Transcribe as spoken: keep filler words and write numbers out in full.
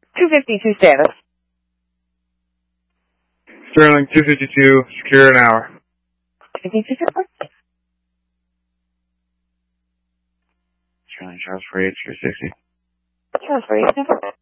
two fifty-two status. Sterling two fifty-two, secure an hour. two fifty-two. Sterling, Charles for eight, secure sixty. Charles for eight.